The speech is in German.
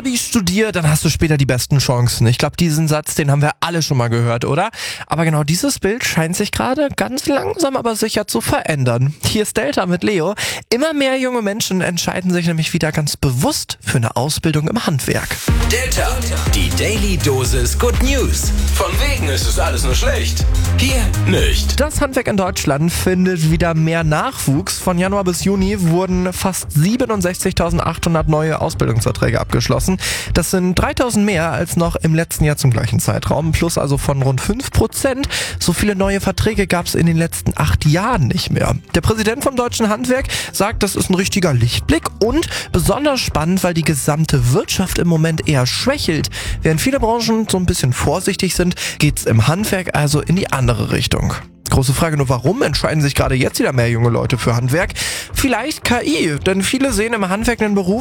Abi studier, dann hast du später die besten Chancen. Ich glaube, diesen Satz, den haben wir alle schon mal gehört, oder? Aber genau dieses Bild scheint sich gerade ganz langsam aber sicher zu verändern. Hier ist Delta mit Leo. Immer mehr junge Menschen entscheiden sich nämlich wieder ganz bewusst für eine Ausbildung im Handwerk. Delta, die Daily Dosis Good News. Von wegen ist es alles nur schlecht. Hier nicht. Das Handwerk in Deutschland findet wieder mehr Nachwuchs. Von Januar bis Juni wurden fast 67.800 neue Ausbildungsverträge abgeschlossen. Das sind 3.000 mehr als noch im letzten Jahr zum gleichen Zeitraum, plus also von rund 5%. So viele neue Verträge gab es in den letzten 8 Jahren nicht mehr. Der Präsident vom Deutschen Handwerk sagt, das ist ein richtiger Lichtblick und besonders spannend, weil die gesamte Wirtschaft im Moment eher schwächelt. Während viele Branchen so ein bisschen vorsichtig sind, geht's im Handwerk also in die andere Richtung. Große Frage nur, warum entscheiden sich gerade jetzt wieder mehr junge Leute für Handwerk? Vielleicht KI, denn viele sehen im Handwerk einen Beruf,